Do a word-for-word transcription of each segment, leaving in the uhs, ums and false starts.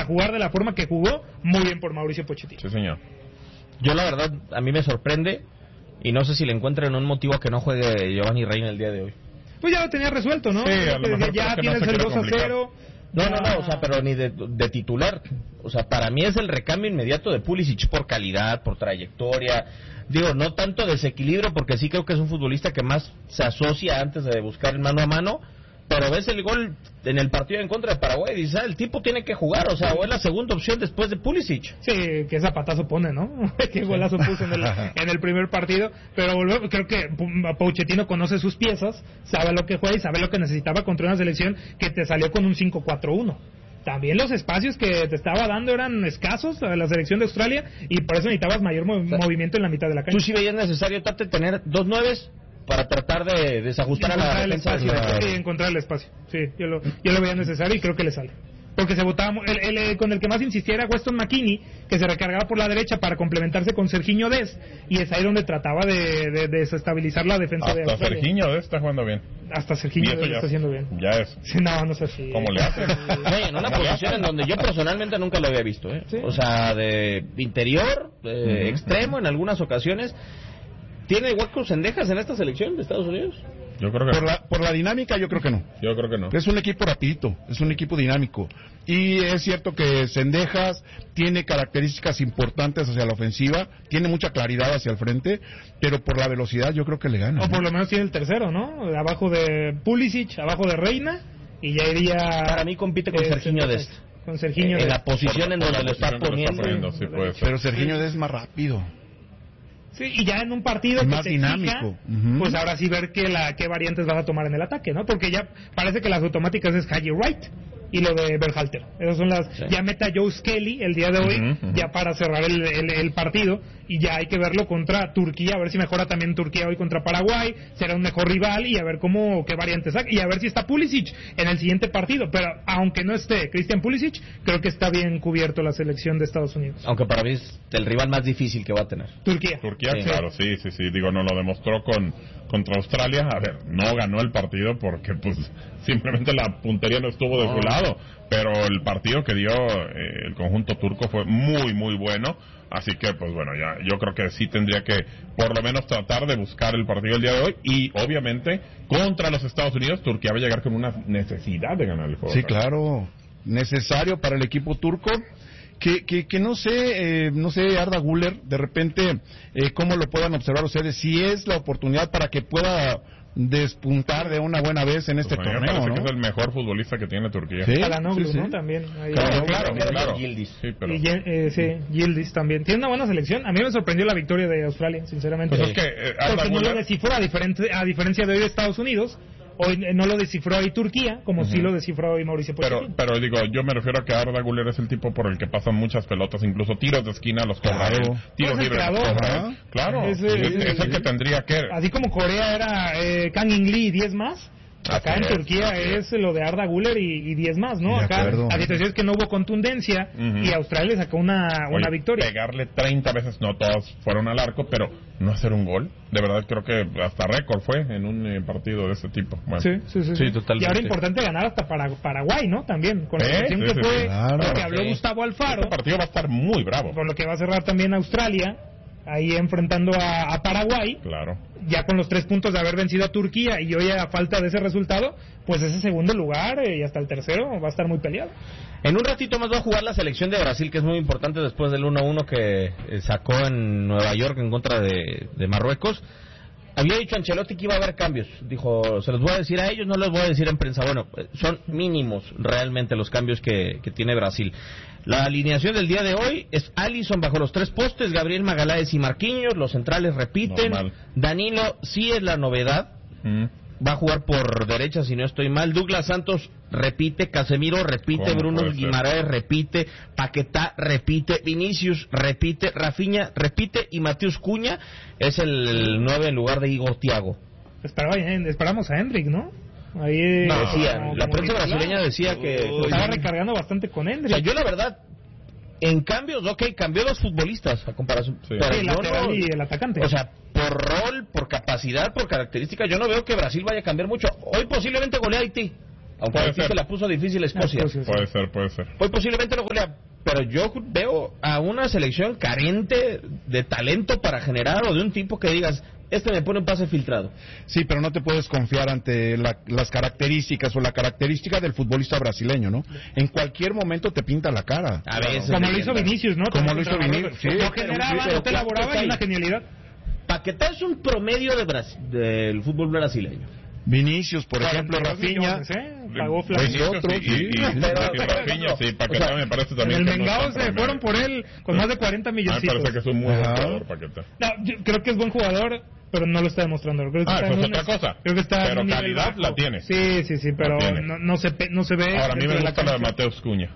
jugar de la forma que jugó, muy bien por Mauricio Pochettino. Sí, señor. Yo la verdad, a mí me sorprende, y no sé si le encuentran un motivo a que no juegue Giovanni Reina el día de hoy. Pues ya lo tenía resuelto, ¿no? Sí, a lo mejor ya creo que no tienes se el quiere dos a cero. No, no, no, o sea, pero ni de, de titular. O sea, para mí es el recambio inmediato de Pulisic por calidad, por trayectoria. Digo, no tanto desequilibrio, porque sí creo que es un futbolista que más se asocia antes de buscar el mano a mano. Pero ves el gol en el partido en contra de Paraguay y dices, ah, el tipo tiene que jugar, o sea, o es la segunda opción después de Pulisic. Sí, que zapatazo pone, ¿no? Qué golazo puso en el, en el primer partido. Pero volvemos, creo que Pochettino conoce sus piezas, sabe lo que juega y sabe lo que necesitaba contra una selección que te salió con un cinco cuatro uno. También los espacios que te estaba dando eran escasos a la selección de Australia y por eso necesitabas mayor mo- o sea, movimiento en la mitad de la cancha. ¿Tú sí veías necesario, Tate, tener dos nueves para tratar de desajustar a la el defensa? espacio, La... sí, encontrar el espacio. Sí, yo lo, yo lo veía necesario y creo que le sale. Porque se votaba, el, el, con el que más insistía era Weston McKennie, que se recargaba por la derecha para complementarse con Serginho Dest, y es ahí donde trataba de, de, de desestabilizar la defensa Hasta de Australia. Serginho Dest está jugando bien. Hasta Serginho Dest está haciendo bien. Ya es. Sí, no, no sé si... ¿Cómo le hace? Sí, en una posición en donde yo personalmente nunca lo había visto, ¿eh? ¿Sí? O sea, de interior, de uh-huh. extremo en algunas ocasiones. ¿Tiene huecos Cendejas en esta selección de Estados Unidos? Yo creo que por la, por la dinámica yo creo que no. Yo creo que no. Es un equipo rapidito, es un equipo dinámico. Y es cierto que Cendejas tiene características importantes hacia la ofensiva, tiene mucha claridad hacia el frente, pero por la velocidad yo creo que le gana. O por lo menos tiene el tercero, ¿no? Abajo de Pulisic, abajo de Reina, y ya iría... Para mí compite con eh, Serginho Dest. Con Serginho En Dest. la posición en donde lo está poniendo. Está poniendo sí, puede ser. Pero Serginho Dest es más rápido. Sí, y ya en un partido es que más te dinámico, exija, uh-huh. pues ahora sí ver que la, qué variantes vas a tomar en el ataque, ¿no? Porque ya parece que las automáticas es Haji Wright y lo de Berhalter. Esas son las... Sí. Ya mete a Joe Skelly el día de hoy, uh-huh, uh-huh. ya para cerrar el, el, el partido, y ya hay que verlo contra Turquía, a ver si mejora también Turquía hoy contra Paraguay, será un mejor rival, y a ver cómo, qué variantes saca, y a ver si está Pulisic en el siguiente partido. Pero aunque no esté Christian Pulisic, creo que está bien cubierto la selección de Estados Unidos. Aunque para mí es el rival más difícil que va a tener. Turquía. Turquía, sí. claro, sí, sí, sí, digo, no lo demostró con contra Australia. A ver, no ganó el partido porque pues simplemente la puntería no estuvo de su lado, pero el partido que dio eh, el conjunto turco fue muy, muy bueno. Así que, pues bueno, ya yo creo que sí tendría que por lo menos tratar de buscar el partido el día de hoy. Y obviamente, contra los Estados Unidos, Turquía va a llegar con una necesidad de ganar el juego. Sí, claro, necesario para el equipo turco. Que, que, que no sé, eh, no sé, Arda Güler, de repente, eh, cómo lo puedan observar ustedes, si es la oportunidad para que pueda despuntar de una buena vez en este pues torneo, parece ¿no? que es el mejor futbolista que tiene Turquía. Sí, Calhanoglu, sí, sí. ¿no? También. Ahí claro, claro, claro. Yildiz. Sí, pero... Y eh, sí, Yildiz también. Tiene una buena selección. A mí me sorprendió la victoria de Australia, sinceramente. Pues es que, eh, porque no lo descifró, a, diferente, a diferencia de hoy de Estados Unidos. Hoy no lo descifró hoy Turquía, como uh-huh. sí lo descifró hoy Mauricio Pochettino. Pero, pero digo, yo me refiero a que Arda Güler es el tipo por el que pasan muchas pelotas, incluso tiros de esquina los cobra él, claro. tiros pues libres los cobra él. Claro, es, es, es, es el que tendría que... Así como Corea era eh, Kang In Lee y diez más, acá en Turquía es lo de Arda Güler y, y diez más, ¿no? De acá acuerdo. la situación es que no hubo contundencia uh-huh. y Australia sacó una, una Oye, victoria. Pegarle treinta veces, no todas fueron al arco, pero no hacer un gol, de verdad creo que hasta récord fue en un eh, partido de este tipo. Bueno. Sí, sí, sí, sí, sí. totalmente. Y ahora importante ganar hasta para Paraguay, ¿no? También, con la ¿Eh? selección sí, que sí, fue, sí. Claro, lo que habló sí. Gustavo Alfaro. Este partido va a estar muy bravo. Por lo que va a cerrar también Australia, ahí enfrentando a, a Paraguay. Claro. Ya con los tres puntos de haber vencido a Turquía y hoy a falta de ese resultado, pues ese segundo lugar eh, y hasta el tercero va a estar muy peleado. En un ratito más va a jugar la selección de Brasil, que es muy importante después del uno a uno que eh, sacó en Nueva York en contra de, de Marruecos. Había dicho Ancelotti que iba a haber cambios. Dijo, se los voy a decir a ellos, no los voy a decir en prensa. Bueno, son mínimos realmente los cambios que, que tiene Brasil. La alineación del día de hoy es Alisson bajo los tres postes, Gabriel Magaláes y Marquinhos, los centrales repiten. Normal. Danilo sí es la novedad. Mm. Va a jugar por derecha, si no estoy mal. Douglas Santos repite, Casemiro repite, Bruno Guimaraes repite, Paquetá repite, Vinicius repite, Rafinha repite y Mateus Cunha es el nueve en lugar de Igor Thiago. Esperaba, esperamos a Hendrik, ¿no? Ahí no, decía, como, la como prensa titular. brasileña decía que Uy, estaba recargando bastante con Hendrik. O sea, yo la verdad, en cambios, ok, cambió los futbolistas a comparación. Sí. Pero sí, el lateral no, y el atacante. O sea, por rol, por capacidad, por característica, yo no veo que Brasil vaya a cambiar mucho. Hoy posiblemente golea a Haití. Aunque Haití se la puso difícil a Escocia. Escocia sí. Puede ser, puede ser. Hoy posiblemente no golea, pero yo veo a una selección carente de talento para generar, o de un tipo que digas, este me pone un pase filtrado. Sí, pero no te puedes confiar ante la, las características o la característica del futbolista brasileño, ¿no? En cualquier momento te pinta la cara. A veces. Como lo hizo Vinicius, ¿no? Como lo hizo Vinicius. Sí, no generaba, no te elaboraba y una genialidad. Paquetá es un promedio de Bras- del fútbol brasileño. Vinicius, por ejemplo, Rafinha, ¿eh? Pagó Vinicius otro, y, y, y, pero, y Rafinha, sí, Paquetá, o sea, me parece también en el que Mengao no se fueron por él con más de cuarenta milloncitos. A mí me parece que es un muy buen jugador, Paquetá. No, yo creo que es buen jugador, pero no lo está demostrando. Creo que ah, está eso es un, otra cosa. Creo que está pero en un calidad bajo. la tiene. Sí, sí, sí, pero no, no, se, no se ve. Ahora, a mí me gusta la de Mateus Cunha.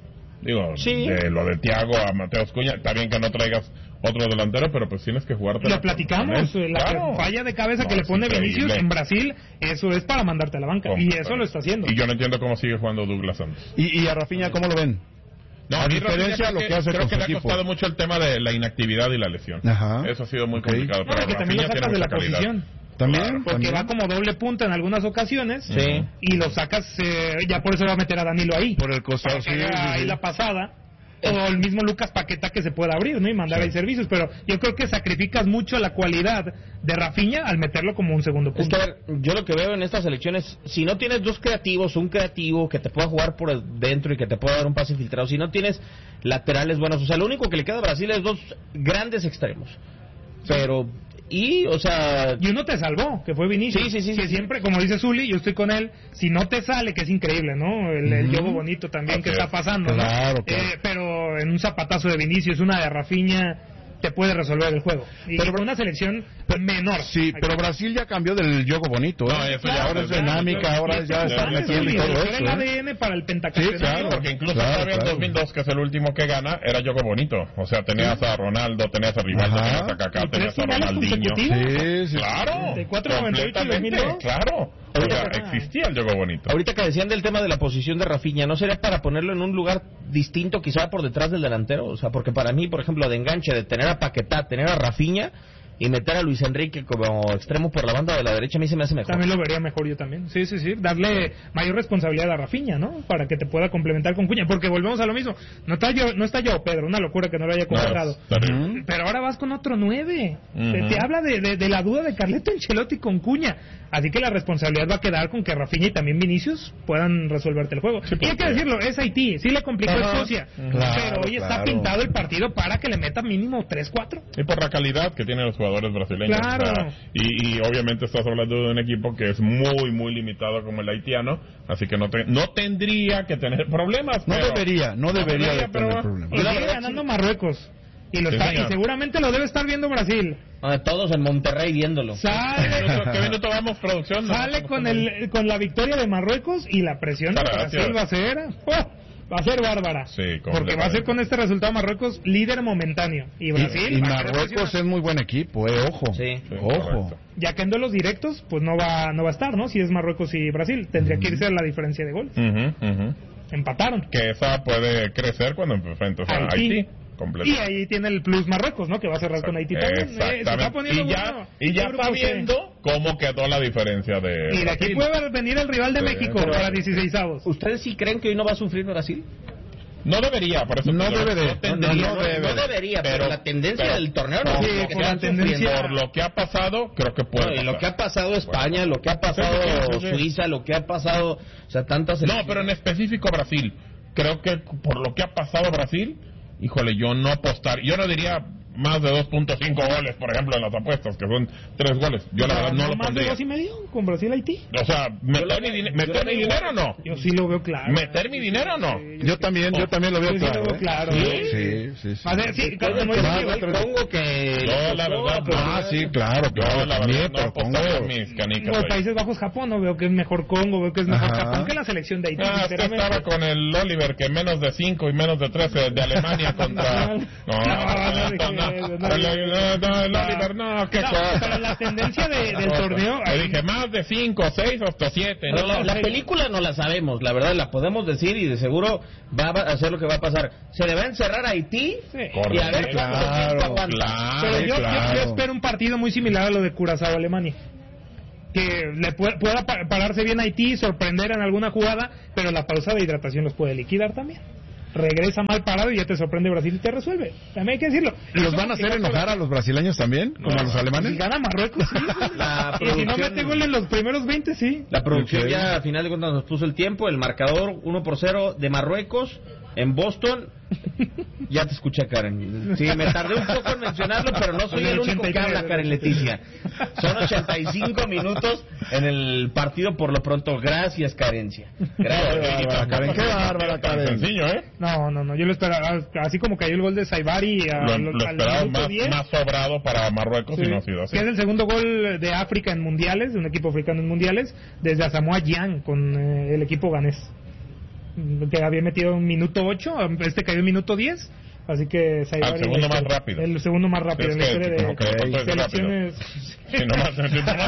Digo, sí. de lo de Thiago a Mateus Cunha, está bien que no traigas otro delantero, pero pues tienes que jugarte. Lo platicamos, la claro. falla de cabeza no, que le pone Vinicius en Brasil, eso es para mandarte a la banca, y eso lo está haciendo. Y yo no entiendo cómo sigue jugando Douglas Santos. ¿Y, y a Rafinha cómo lo ven? No, a diferencia de lo que hace creo con que le ha equipo. costado mucho el tema de la inactividad y la lesión. Ajá. Eso ha sido muy okay. complicado. No, pero que también lo sacas de la calidad. Posición. También, claro, porque también. va como doble punta en algunas ocasiones, sí. Y lo sacas, eh, ya por eso va a meter a Danilo ahí. Por el costado, sí, sí, ahí sí. la pasada. O el mismo Lucas Paquetá que se pueda abrir, ¿no? Y mandar sí. ahí servicios. Pero yo creo que sacrificas mucho la cualidad de Rafinha al meterlo como un segundo punto. Es que, a ver, yo lo que veo en estas elecciones, si no tienes dos creativos, un creativo que te pueda jugar por dentro y que te pueda dar un pase filtrado, si no tienes laterales buenos, o sea, lo único que le queda a Brasil es dos grandes extremos. Pero... Y, o sea... Y uno te salvó, que fue Vinicius. Sí, sí, sí. Que sí, siempre, como dice Zuli, yo estoy con él, si no te sale, que es increíble, ¿no? El, el yogo bonito también okay. que está pasando, claro, ¿no? claro. Eh, pero en un zapatazo de Vinicius, una de Rafinha, te puede resolver el juego. Y pero una selección menor. Sí, pero Brasil ya cambió del yogo bonito, ¿eh? No, eso claro, ya ahora es dinámica, claro, ahora ya está metiendo todo eso. Era el A D N para el pentacampeonato. Sí, claro, porque incluso claro, todavía en claro. dos mil dos, que es el último que gana, era yogo bonito. O sea, tenías a Ronaldo, tenías a Rivaldo, Ajá. tenías a Kaká, tenías a Ronaldinho. Sí, sí. Claro. noventa y cuatro, noventa y ocho y dos mil dos. Claro. O sea, existía el yogo bonito. Ahorita que decían del tema de la posición de Rafinha, ¿no sería para ponerlo en un lugar distinto, quizá por detrás del delantero? O sea, porque para mí, por ejemplo, de enganche, de tener a Paquetá, tener a Rafinha y meter a Luis Enrique como extremo por la banda de la derecha, a mí se me hace mejor. También lo vería mejor yo también. Sí, sí, sí. Darle mayor responsabilidad a Rafinha, ¿no? Para que te pueda complementar con Cunha. Porque volvemos a lo mismo. No está yo, no está yo, Pedro. Una locura que no lo haya contratado. No, pero ahora vas con otro nueve. Uh-huh. te, te habla de, de, de la duda de Carleto Ancelotti con Cunha. Así que la responsabilidad va a quedar con que Rafinha y también Vinicius puedan resolverte el juego. Sí, y hay que decirlo, es Haití. Sí le complicó a Escocia. Uh-huh. Claro, pero hoy está claro. pintado el partido para que le meta mínimo tres cuatro. Y por la calidad que tienen los jugadores brasileños. Claro. O sea, y, y obviamente estás hablando de un equipo que es muy, muy limitado como el haitiano. Así que no, te, no tendría que tener problemas. No pero, debería, no debería, no debería de pero, tener problemas. Y sigue ganando Marruecos. Y, lo sí, está, y seguramente lo debe estar viendo Brasil. Ah, todos en Monterrey viéndolo. Sale, ¿Qué minuto vamos producción? Sale no, con el con la victoria de Marruecos y la presión de Brasil va a ser oh, va a ser bárbara. Sí, porque va a ser con este resultado Marruecos líder momentáneo y Brasil y, y Marruecos es muy buen equipo, eh, ojo. Sí, sí ojo. Correcto. Ya que en duelos directos pues no va no va a estar, ¿no? Si es Marruecos y Brasil, tendría uh-huh. que irse a la diferencia de gol. Uh-huh, uh-huh. Empataron. Que esa puede crecer cuando enfrentas a Haití. Haití. Completo. Y ahí tiene el plus Marruecos, ¿no? Que va a cerrar con Haití también. Eh, se está poniendo y ya, bueno. y ya está viendo cómo quedó la diferencia de... Y de aquí puede venir el rival de sí, México sí, para dieciseisavos. ¿Ustedes sí creen que hoy no va a sufrir Brasil? No debería, por eso no, debe de, no, tendría, no, no, debe. no debería, pero, pero la tendencia pero, del torneo no, sí, por la tendencia por lo que ha pasado, creo que puede. No, y lo que ha pasado España, lo que ha pasado sí, sí, sí. Suiza, lo que ha pasado, o sea, tantas. No, pero en específico Brasil. Creo que por lo que ha pasado Brasil, híjole, yo no apostar, yo no diría más de dos punto cinco goles, por ejemplo, en las apuestas, que son tres goles. Yo la verdad no, no lo más pondría. ¿Más de dos y medio con Brasil-Haití? O sea, ¿meter mi, din- meter mi dinero o no? Yo sí lo veo claro. ¿Meter mi dinero o no? Sí, yo, yo también, yo también lo veo yo claro. Sí, lo veo claro. ¿Sí? ¿Eh? Sí, sí, sí. A ver, sí, sí como el Congo que... Yo, la verdad, no. Ah, sí, claro, claro. Yo, la también, verdad, no apostaría mis canicas. Los Países Bajos, Japón, no veo que es mejor Congo, veo que es mejor Ajá. Japón que la selección de Haití. Ah, usted estaba con el Oliver, que menos de cinco y menos de trece de Alemania contra... No, no, no, no. No, no, el Oliver, no, qué no, cosa. Pero la tendencia de, del torneo. Le dije más de cinco, seis o hasta siete. No, la, la película no la sabemos, la verdad la podemos decir y de seguro va a hacer lo que va a pasar. Se le va a encerrar a Haití sí. y a ver claro, cuánto tiempo aguanta. Claro, pero yo, claro. yo, yo espero un partido muy similar a lo de Curazao Alemania. que le pueda, pueda pararse bien Haití, sorprender en alguna jugada, pero la pausa de hidratación los puede liquidar también. Regresa mal parado y ya te sorprende Brasil y te resuelve. También hay que decirlo. ¿Y los van a hacer enojar a los brasileños también? ¿Como no, a los alemanes? Si gana Marruecos, sí. La y si no mete gol en los primeros veinte, sí. La producción okay. ya a final de cuentas nos puso el tiempo. El marcador uno por cero de Marruecos en Boston. Ya te escuché, Karen. Sí, me tardé un poco en mencionarlo, pero no soy el único que habla, Karen Leticia. Son ochenta y cinco minutos en el partido por lo pronto. Gracias, Carencia. Gracias, Karen. Qué bárbara, Karen. Sencillo, ¿eh? No, no, no. Yo lo esperaba. Así como cayó el gol de Saibari. A, lo, lo esperaba más, más sobrado para Marruecos sí. y no ha sido así. Que es el segundo gol de África en mundiales, de un equipo africano en mundiales, desde Asamoah Gyan con eh, el equipo ganés. Que había metido un minuto ocho, este cayó en minuto diez, así que Saibari el segundo más rápido. El segundo más rápido en la historia de okay. selecciones sí, no más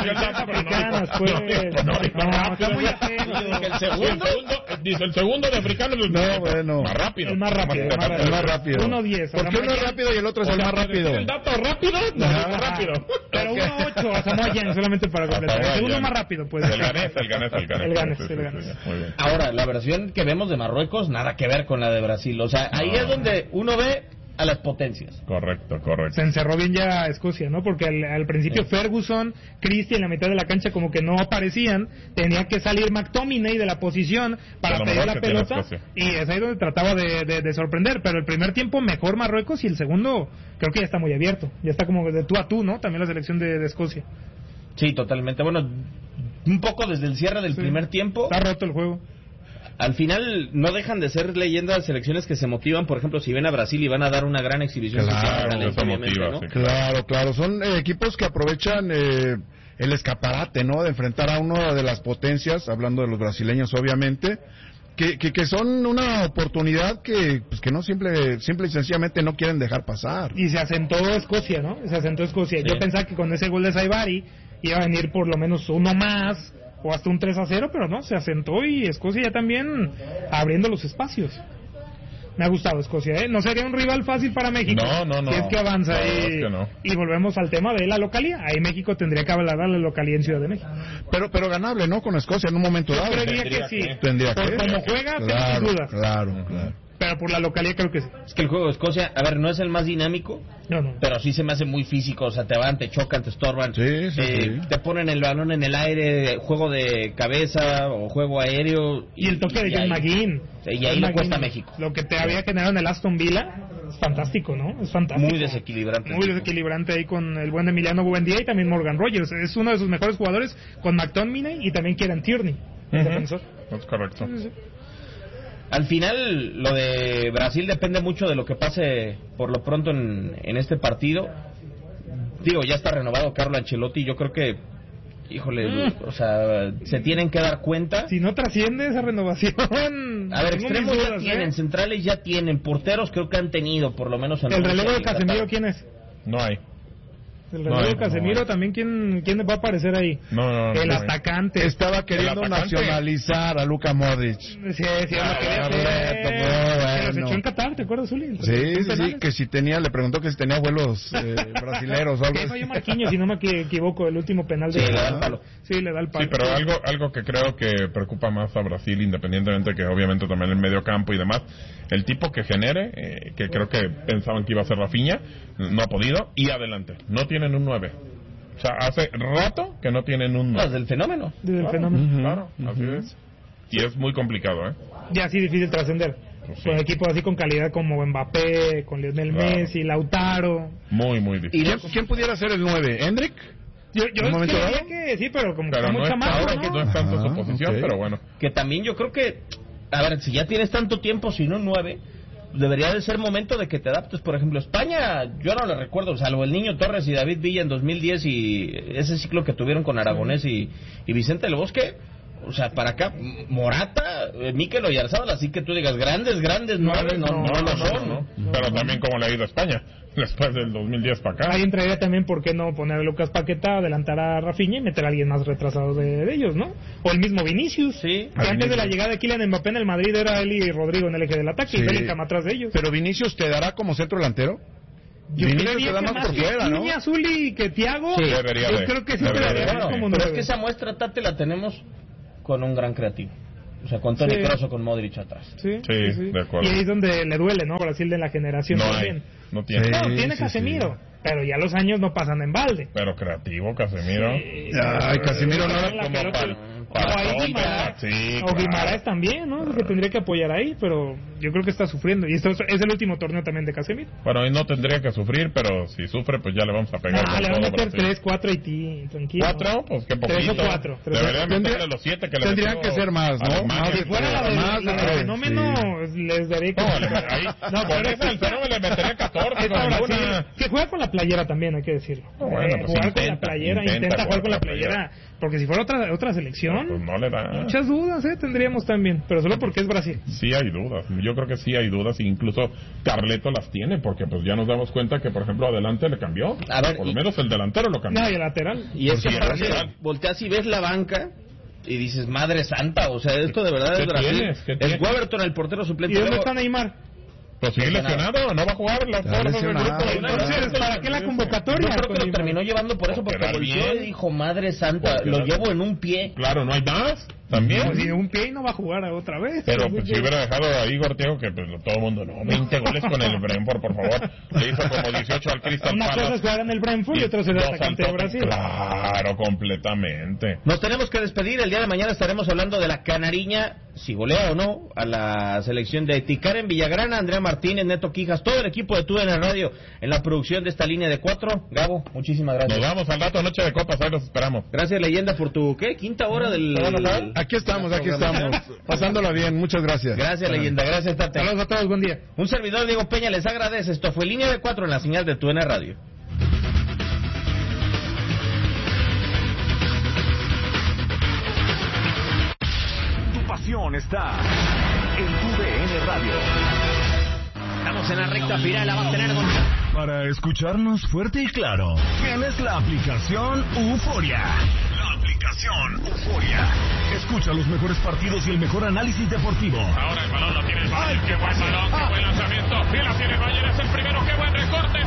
africanas, pues. No, está muy atento. El segundo, dice el segundo de africano es el no, bueno. más rápido. El más rápido, el más, el más rápido. uno diez. ¿Por qué uno es rápido y el otro es el más rápido? ¿El dato rápido? No, el rápido. Pero uno ocho a Samoa Gyan, solamente para completar. El segundo más rápido, pues. El ganés, el ganés, el ganés. El ganés, el ganés. Ahora, la versión que vemos de Marruecos, nada que ver con la de Brasil. O sea, ahí es donde uno ve a las potencias. Correcto, correcto. Se encerró bien ya Escocia, ¿no? Porque al, al principio sí. Ferguson, Christie en la mitad de la cancha como que no aparecían, tenía que salir McTominay de la posición para pedir la pelota y es ahí donde trataba de, de, de sorprender, pero el primer tiempo mejor Marruecos y el segundo creo que ya está muy abierto, ya está como de tú a tú, ¿no? También la selección de, de Escocia. Sí, totalmente. Bueno, un poco desde el cierre del sí. primer tiempo. Está roto el juego. Al final no dejan de ser leyendas selecciones que se motivan, por ejemplo, si ven a Brasil y van a dar una gran exhibición. Claro, eso motiva, ¿no? sí, claro, claro, son eh, equipos que aprovechan eh, el escaparate, ¿no? De enfrentar a una de las potencias, hablando de los brasileños, obviamente, que, que, que son una oportunidad que, pues, que no simple, simple y sencillamente no quieren dejar pasar. Y se asentó Escocia, ¿no? Se asentó Escocia. Sí. Yo pensaba que con ese gol de Saibari iba a venir por lo menos uno más o hasta un tres a cero, pero no, se asentó y Escocia ya también abriendo los espacios. Me ha gustado Escocia, ¿eh? No sería un rival fácil para México. No, no, no. Si es que avanza. No, y, es que no. y volvemos al tema de la localía. Ahí México tendría que hablar de la localía en Ciudad de México. Pero pero ganable, ¿no? Con Escocia en un momento Yo dado. creería que sí. Tendría Por que. como juega, claro, tengo mis dudas. Claro, claro. Pero por la localidad creo que sí. Es que el juego de Escocia, a ver, no es el más dinámico, no, no. pero sí se me hace muy físico. O sea, te van, te chocan, te estorban, sí, sí, eh, sí. te ponen el balón en el aire, juego de cabeza o juego aéreo. Y, y el toque de John McGinn. Y ahí le cuesta a México. Lo que te había generado en el Aston Villa es fantástico, ¿no? Es fantástico. Muy desequilibrante. Muy desequilibrante ahí con el buen Emiliano Buendía y también Morgan Rogers. Es uno de sus mejores jugadores con McTominay y también Kieran Tierney, el uh-huh. defensor. Es correcto. Sí, sí, sí. Al final, lo de Brasil depende mucho de lo que pase por lo pronto en, en este partido. Digo, ya está renovado Carlo Ancelotti. Yo creo que, híjole, mm. o sea, se tienen que dar cuenta. Si no trasciende esa renovación. A ver, extremos dudas, ya tienen, ¿eh? Centrales ya tienen, porteros creo que han tenido, por lo menos. En ¿El relevo de Casemiro quién es? No hay. El relevo de Casemiro, no, también, ¿quién, ¿quién va a aparecer ahí? No, no, no. El no, atacante. Estaba queriendo nacionalizar a Luka Modric. Sí, sí, ah, lo quería hacer. Se los echó en Qatar, ¿te acuerdas, Zuli? Sí, sí, sí, que si tenía, le preguntó que si tenía abuelos eh, brasileros o algo así. Falló Marquinhos, si no me equivoco, el último penal de... Sí, le da el palo. Sí, le da el palo. Sí, pero algo, algo que creo que preocupa más a Brasil, independientemente que obviamente también el medio campo y demás, el tipo que genere, eh, que creo que pensaban que iba a ser Rafinha, no ha podido, y adelante, no tienen un nueve. O sea, hace rato que no tienen un nueve. Desde el fenómeno. Desde claro, el fenómeno. Uh-huh, claro, uh-huh. Así es. Y es muy complicado, ¿eh? Ya así difícil trascender. Pues sí. Con equipos así con calidad como Mbappé, con Lionel claro. Messi, Lautaro. Muy, muy difícil. ¿Y quién, quién pudiera ser el nueve? ¿Hendrik? Yo, yo creía que sí, pero como pero está no muy es chamaco, ahora, ¿no? no es tanto ah, su posición, okay. pero bueno. Que también yo creo que, a ver, si ya tienes tanto tiempo, si no nueve, debería de ser momento de que te adaptes. Por ejemplo, España, yo no le recuerdo, salvo el Niño Torres y David Villa en dos mil diez y ese ciclo que tuvieron con Aragonés y, y Vicente del Bosque. O sea, para acá, Morata, eh, Mikel Oyarzabal, así que tú digas, grandes, grandes nueve, no, no, no lo son, ¿no? no. Pero también como le ha ido a España, después del dos mil diez para acá. Ahí entraría también, ¿por qué no poner a Lucas Paquetá, adelantar a Rafinha y meter a alguien más retrasado de, de ellos, ¿no? O el mismo Vinicius. Sí. Que antes de la llegada de Kylian Mbappé en el Madrid era él y Rodrigo en el eje del ataque, sí. Y Bellingham atrás de ellos. Pero Vinicius te dará como centro delantero. Yo Vinicius creería se da que más más por que fuera, ¿no? Iña, Zuli, que Thiago, Sí, debería yo de, creo que sí debería te de. daría como Pero es nueve. que esa muestra, Tate, la tenemos con un gran creativo. O sea, con Toni Sí. Kroos o con Modric atrás. Sí, Sí, de acuerdo. Y ahí es donde le duele, ¿no? Brasil de la generación No hay, también. no tiene. Sí. No, tiene Casemiro, pero ya los años no pasan en balde. Pero creativo, Casemiro. Sí, Ay, Casemiro no era la como pelota- pal- O ahí Para Guimaraes, sí, o claro. Guimaraes también, ¿no? Que tendría que apoyar ahí, pero yo creo que está sufriendo. Y esto es el último torneo también de Casemiro. Bueno, y no tendría que sufrir, pero si sufre, pues ya le vamos a pegar. Ah, con le van a todo meter Brasil. tres, cuatro Haití, tranquilo. ¿Cuatro? Pues qué poquito. Tres o cuatro. Tres o Deberían cuatro. meterle los siete que le Tendrían metió que ser más, ¿no? Alemania. Más Si fuera la de, Más, la del ah, fenómeno, les daré que... No, le- ahí, No, con pero ese el fenómeno le metería catorce. Esta con Brasil, ninguna. que juega con la playera también, hay que decirlo. Bueno, Eh, pues jugar con la intenta, playera, intenta intenta, jugar con la jugar con la playera, porque si fuera otra otra selección, Pues no le da. muchas dudas, ¿eh? Tendríamos también, pero solo porque es Brasil. Sí hay dudas, yo creo que sí hay dudas, e incluso Carleto las tiene, porque pues ya nos damos cuenta que, por ejemplo, adelante le cambió. A ver, por y- lo menos el delantero lo cambió. No, y el lateral. Y es Pues que sí, aparte, lateral. volteas y ves la banca y dices, madre santa, o sea, esto de verdad ¿Qué es Brasil. tienes? ¿Qué Es tienes? Weberton, el portero ¿Y suplente. dónde Luego- está Neymar? Pues sigue lesionado, no va a jugar las Está fuerzas del lesionado. grupo. Entonces, ¿para qué la convocatoria? Yo creo que lo Con terminó Neymar? llevando por eso, Por porque quedar volteó bien. y dijo, madre santa, Por lo quedar- llevo en un pie. Claro, no hay más, también. Pues, y un pie y no va a jugar otra vez. Pero Así pues que- si hubiera dejado a Igor Thiago, que pues todo el mundo, no, veinte goles con el Brentford, por favor. Le hizo como dieciocho al Crystal Una cosa es Palace. jugar en el Brentford y otra es el Dos atacante de al Brasil. Claro, completamente. Nos tenemos que despedir. El día de mañana estaremos hablando de la canariña, si golea o no, a la selección de Tikaren Villagrana, Andrea Martínez, Neto Quijas, todo el equipo de T U D N Radio en la producción de esta línea de cuatro. Gabo, muchísimas Nos gracias. vamos al rato, noche de copas, ahí los esperamos. Gracias, Leyenda, por tu, ¿qué? Quinta hora del... ¿Se van a enojar? Aquí estamos, aquí programación. estamos. Pasándola bien, muchas gracias. Gracias, Leyenda, gracias, Tate. Saludos a todos, buen día. Un servidor, Diego Peña, les agradece. Esto fue Línea de Cuatro en la señal de T U D N Radio. Tu pasión está en tu D N Radio. Estamos en la recta final, la va a tener Gonzalo. Para escucharnos fuerte y claro, tienes la aplicación Euforia. La aplicación Euforia. Escucha los mejores partidos y el mejor análisis deportivo. Ahora el balón lo tiene el Bayern, qué buen balón, qué buen lanzamiento. Y la tiene el Bayern, es el primero, qué buen recorte.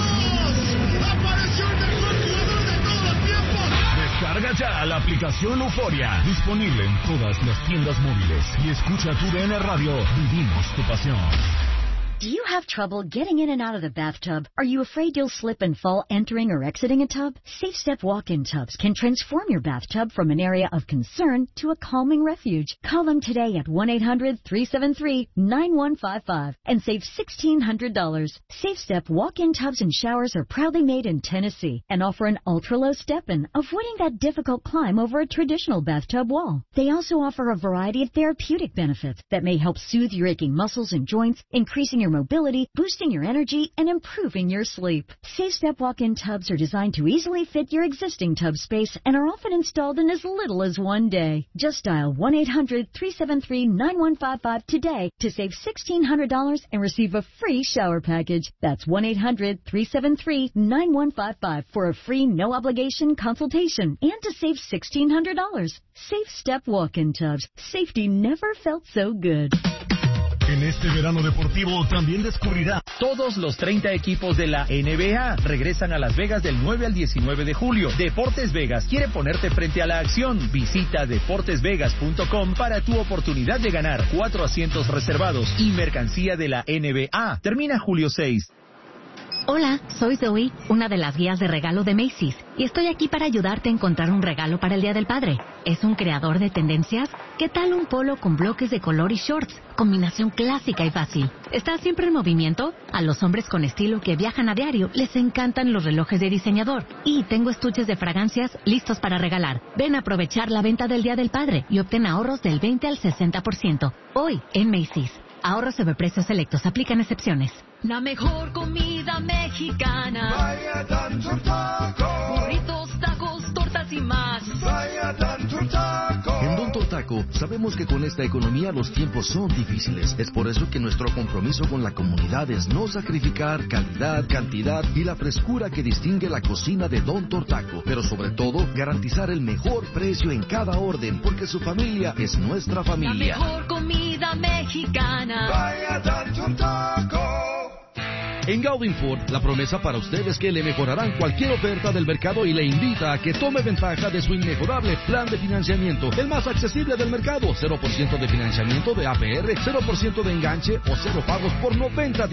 Descarga ya la aplicación Euforia. Disponible en todas las tiendas móviles. Y escucha tu D N Radio. Vivimos tu pasión. Do you have trouble getting in and out of the bathtub? Are you afraid you'll slip and fall entering or exiting a tub? Safe Step walk-in tubs can transform your bathtub from an area of concern to a calming refuge. Call them today at one eight hundred three seven three nine one five five and save sixteen hundred dollars. Safe Step walk-in tubs and showers are proudly made in Tennessee and offer an ultra-low step-in, avoiding that difficult climb over a traditional bathtub wall. They also offer a variety of therapeutic benefits that may help soothe your aching muscles and joints, increasing your mobility, boosting your energy, and improving your sleep. Safe Step walk-in tubs are designed to easily fit your existing tub space and are often installed in as little as one day. Just dial one eight hundred three seven three nine one five five today to save sixteen hundred dollars and receive a free shower package. That's one eight hundred three seven three nine one five five for a free no-obligation consultation and to save sixteen hundred dollars. Safe Step walk-in tubs. Safety never felt so good. En este verano deportivo también descubrirá. Todos los treinta equipos de la N B A regresan a Las Vegas del nueve al diecinueve de julio. Deportes Vegas quiere ponerte frente a la acción. Visita deportes vegas punto com para tu oportunidad de ganar cuatro asientos reservados y mercancía de la N B A. Termina julio seis. Hola, soy Zoe, una de las guías de regalo de Macy's, y estoy aquí para ayudarte a encontrar un regalo para el Día del Padre. ¿Es un creador de tendencias? ¿Qué tal un polo con bloques de color y shorts? Combinación clásica y fácil. ¿Estás siempre en movimiento? A los hombres con estilo que viajan a diario les encantan los relojes de diseñador. Y tengo estuches de fragancias listos para regalar. Ven a aprovechar la venta del Día del Padre y obtén ahorros del veinte al sesenta por ciento. Hoy en Macy's. Ahorros sobre precios selectos. Aplican excepciones. La mejor comida mexicana. Vaya tanto taco. Burritos, tacos, tortas y más. Vaya tanto taco. En Don Tortaco sabemos que con esta economía los tiempos son difíciles. Es por eso que nuestro compromiso con la comunidad es no sacrificar calidad, cantidad y la frescura que distingue la cocina de Don Tortaco. Pero sobre todo, garantizar el mejor precio en cada orden, porque su familia es nuestra familia. La mejor comida mexicana. Vaya tanto taco. En Gaudin Ford, la promesa para usted es que le mejorarán cualquier oferta del mercado y le invita a que tome ventaja de su inmejorable plan de financiamiento, el más accesible del mercado. cero por ciento de financiamiento de A P R, cero por ciento de enganche o cero pagos por noventa días.